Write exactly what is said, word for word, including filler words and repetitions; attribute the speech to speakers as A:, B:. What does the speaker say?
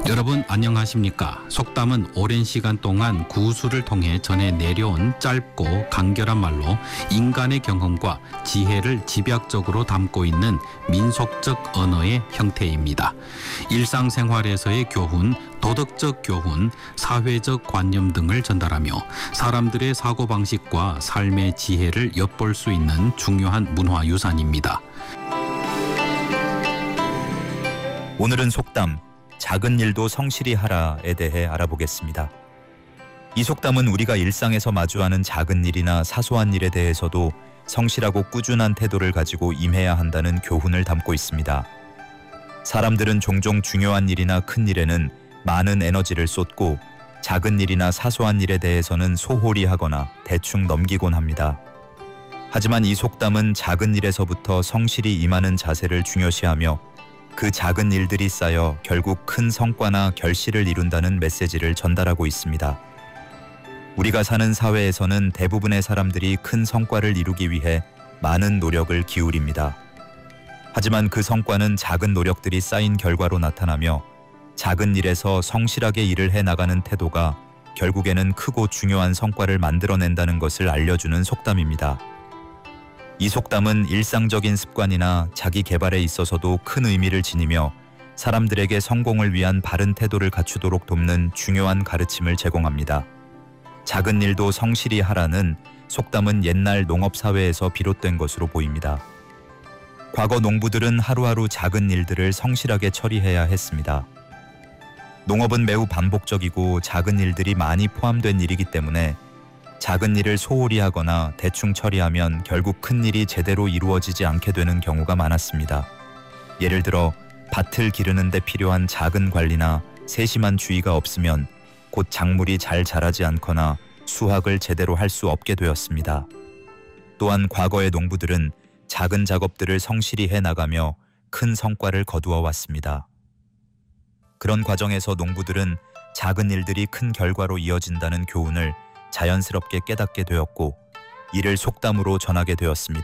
A: 여러분 안녕하십니까? 속담은 오랜 시간 동안 구술을 통해 전해 내려온 짧고 간결한 말로 인간의 경험과 지혜를 집약적으로 담고 있는 민속적 언어의 형태입니다. 일상생활에서의 교훈, 도덕적 교훈, 사회적 관념 등을 전달하며 사람들의 사고방식과 삶의 지혜를 엿볼 수 있는 중요한 문화유산입니다.
B: 오늘은 속담 작은 일도 성실히 하라에 대해 알아보겠습니다. 이 속담은 우리가 일상에서 마주하는 작은 일이나 사소한 일에 대해서도 성실하고 꾸준한 태도를 가지고 임해야 한다는 교훈을 담고 있습니다. 사람들은 종종 중요한 일이나 큰 일에는 많은 에너지를 쏟고 작은 일이나 사소한 일에 대해서는 소홀히 하거나 대충 넘기곤 합니다. 하지만 이 속담은 작은 일에서부터 성실히 임하는 자세를 중요시하며 그 작은 일들이 쌓여 결국 큰 성과나 결실을 이룬다는 메시지를 전달하고 있습니다. 우리가 사는 사회에서는 대부분의 사람들이 큰 성과를 이루기 위해 많은 노력을 기울입니다. 하지만 그 성과는 작은 노력들이 쌓인 결과로 나타나며 작은 일에서 성실하게 일을 해나가는 태도가 결국에는 크고 중요한 성과를 만들어낸다는 것을 알려주는 속담입니다. 이 속담은 일상적인 습관이나 자기 개발에 있어서도 큰 의미를 지니며 사람들에게 성공을 위한 바른 태도를 갖추도록 돕는 중요한 가르침을 제공합니다. 작은 일도 성실히 하라는 속담은 옛날 농업사회에서 비롯된 것으로 보입니다. 과거 농부들은 하루하루 작은 일들을 성실하게 처리해야 했습니다. 농업은 매우 반복적이고 작은 일들이 많이 포함된 일이기 때문에 작은 일을 소홀히 하거나 대충 처리하면 결국 큰 일이 제대로 이루어지지 않게 되는 경우가 많았습니다. 예를 들어 밭을 기르는 데 필요한 작은 관리나 세심한 주의가 없으면 곧 작물이 잘 자라지 않거나 수확을 제대로 할 수 없게 되었습니다. 또한 과거의 농부들은 작은 작업들을 성실히 해나가며 큰 성과를 거두어 왔습니다. 그런 과정에서 농부들은 작은 일들이 큰 결과로 이어진다는 교훈을 자연스럽게 깨닫게 되었고 이를 속담으로 전하게 되었습니다.